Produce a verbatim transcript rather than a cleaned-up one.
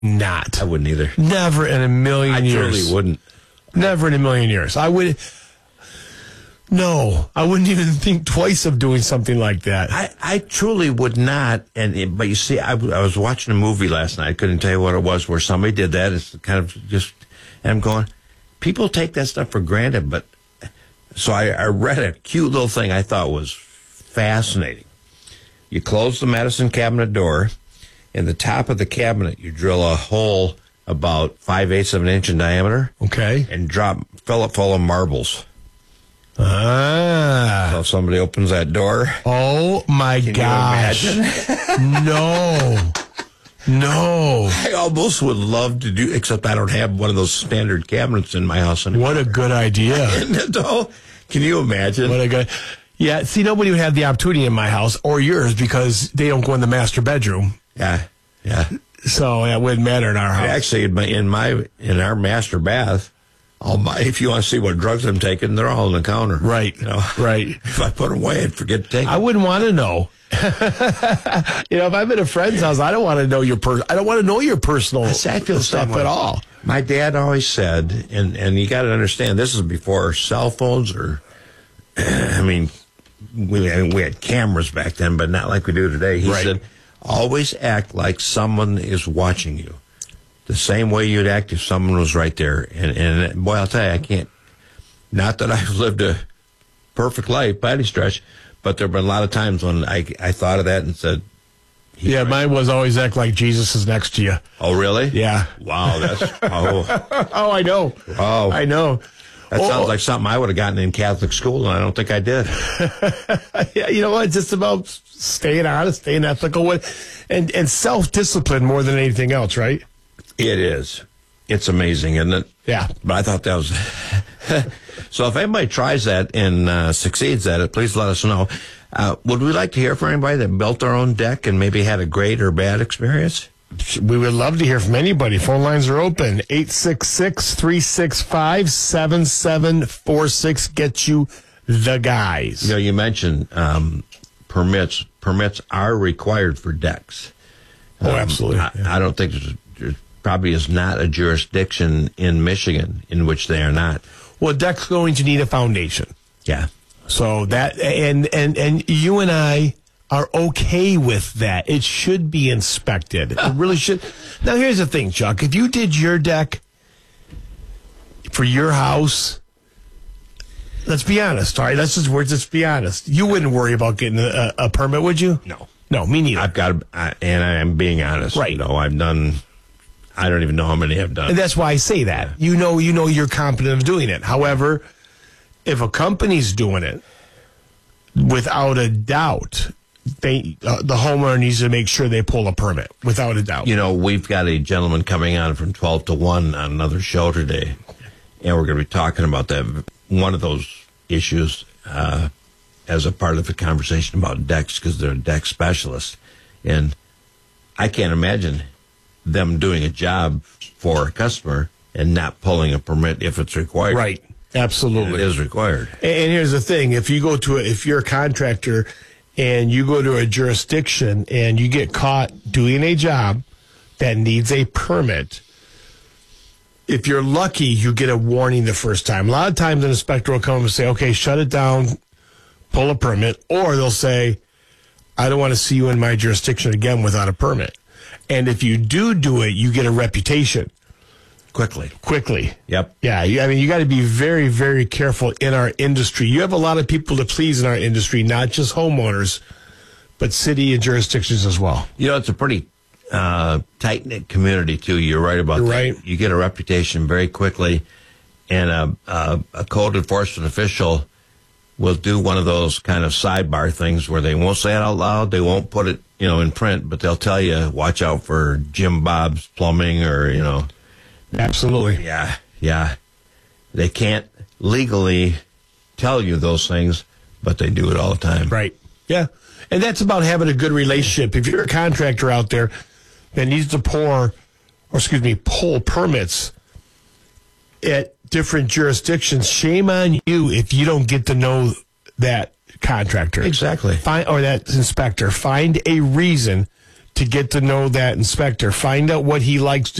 not. I wouldn't either. Never in a million I years. truly wouldn't. Never in a million years. I would. No, I wouldn't even think twice of doing something like that. I, I truly would not. And it, but you see, I, w- I was watching a movie last night. I couldn't tell you what it was, where somebody did that. It's kind of just, and I'm going, people take that stuff for granted. But so I, I read a cute little thing I thought was fascinating. You close the medicine cabinet door. In the top of the cabinet, you drill a hole about five-eighths of an inch in diameter. Okay. And drop, fill it full of marbles. Ah. So if somebody opens that door. Oh, my can gosh. You imagine? No. No. I almost would love to do, except I don't have one of those standard cabinets in my house anymore. What a good idea. Isn't it, though? Can you imagine? What a good. Yeah, see, nobody would have the opportunity in my house or yours because they don't go in the master bedroom. Yeah, yeah. So it wouldn't matter in our house. Actually, in my in, my, in our master bath, all my, if you want to see what drugs I'm taking, they're all on the counter. Right, you know? Right. If I put them away, I'd forget to take them. I wouldn't want to know. You know, if I'm at a friend's house, I don't want to know your per- I don't want to know your personal I say, I feel the stuff same way. at all. My dad always said, and, and you got to understand, this is before cell phones or, I mean, we, I mean, we had cameras back then, but not like we do today. He Right. said, always act like someone is watching you. The same way you'd act if someone was right there. And, and boy, I'll tell you, I can't, not that I've lived a perfect life by any stretch, but there have been a lot of times when I, I thought of that and said, Yeah, right. mine was always act like Jesus is next to you. Oh, really? Yeah. Wow, that's, oh, Oh, I know. oh. I know. That Oh, sounds like something I would have gotten in Catholic school, and I don't think I did. Yeah, you know what? It's just about staying honest, staying ethical, with, and and self discipline more than anything else, right? It is. It's amazing, isn't it? Yeah. But I thought that was... So if anybody tries that and uh, succeeds at it, please let us know. Uh, would we like to hear from anybody that built their own deck and maybe had a great or bad experience? We would love to hear from anybody. Phone lines are open. eight six six, three six five, seven seven four six. Get you the guys. You know, you mentioned um, permits. Permits are required for decks. Oh, absolutely. I, Yeah. I don't think there's, there probably is not a jurisdiction in Michigan in which they are not. Well, deck's going to need a foundation. Yeah. So that, and, and, and you and I are okay with that. It should be inspected. It really should. Now, here's the thing, Chuck. If you did your deck for your house, let's be honest, all right? Let's just, let's be honest. You wouldn't worry about getting a, a permit, would you? No. No, me neither. I've got, I, and I am being honest. Right. You know, I've done, I don't even know how many I've done. And that's why I say that. You know, you know you're competent of doing it. However, if a company's doing it, without a doubt, they uh, the homeowner needs to make sure they pull a permit, without a doubt. You know, we've got a gentleman coming on from twelve to one on another show today, and we're going to be talking about that, one of those issues uh, as a part of the conversation about decks, because they're a deck specialist. And I can't imagine them doing a job for a customer and not pulling a permit if it's required. Right. Absolutely. And it is required. And here's the thing: if you go to a, if you're a contractor and you go to a jurisdiction and you get caught doing a job that needs a permit, if you're lucky, you get a warning the first time. A lot of times, an inspector will come and say, "Okay, shut it down, pull a permit," or they'll say, "I don't want to see you in my jurisdiction again without a permit." And if you do do it, you get a reputation. Quickly. Quickly. Yep. Yeah, you- I mean, you got to be very, very careful in our industry. You have a lot of people to please in our industry, not just homeowners, but city and jurisdictions as well. You know, it's a pretty uh, tight-knit community, too. You're right about You're that. right. You get a reputation very quickly, and a, a, a code enforcement official will do one of those kind of sidebar things where they won't say it out loud, they won't put it, you know, in print, but they'll tell you, watch out for Jim Bob's Plumbing, or, you know. Absolutely. Yeah, yeah. They can't legally tell you those things, but they do it all the time. Right. Yeah. And that's about having a good relationship. If you're a contractor out there that needs to pour, or excuse me, pull permits at different jurisdictions, shame on you if you don't get to know that contractor. Exactly. Find, or that inspector. Find a reason to get to know that inspector. Find out what he likes to